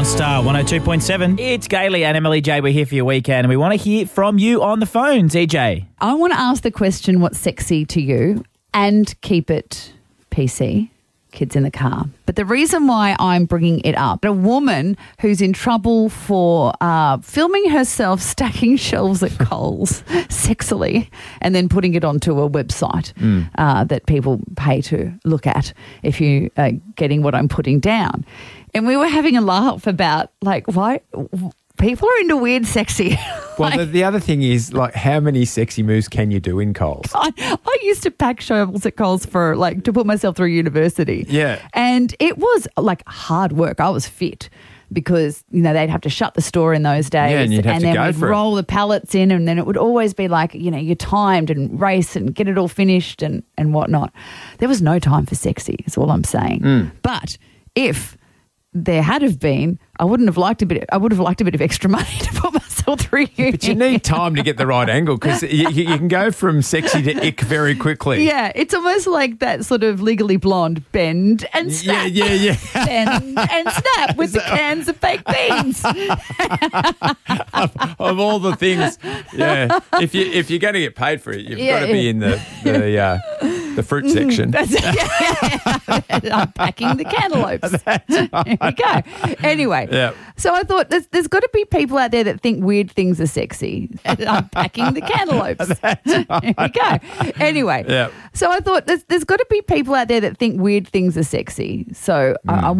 on Star 102.7. It's Gailey and Emily J. We're here for your weekend and we want to hear from you on the phones, EJ. I want to ask the question, what's sexy to you, and keep it PC, kids in the car. But the reason why I'm bringing it up, a woman who's in trouble for filming herself stacking shelves at Coles sexily and then putting it onto a website that people pay to look at if you are getting what I'm putting down. And we were having a laugh about, like, why people are into weird sexy. Well, the other thing is, like, how many sexy moves can you do in Coles? I used to pack shovels at Coles for, like, to put myself through university. Yeah. And it was, like, hard work. I was fit because, you know, they'd have to shut the store in those days. Yeah, and you'd have to then go we'd for it. roll the pallets in, and then it would always be like, you know, you're timed and race and get it all finished and whatnot. There was no time for sexy, is all I'm saying. But if there had have been, I would have liked a bit of extra money to put myself through uni. But you need time to get the right angle because you can go from sexy to ick very quickly. Yeah, it's almost like that sort of Legally Blonde bend and snap. Yeah. Bend and snap with the cans of baked beans. Of all the things, yeah. If you're going to get paid for it, you've got to be in the fruit section. That's unpacking the cantaloupes. There you go. Anyway, so I thought there's got to be people out there that think weird things are sexy. Unpacking the cantaloupes. There you go. Anyway, so I thought there's got to be people out there that think weird things are sexy. So I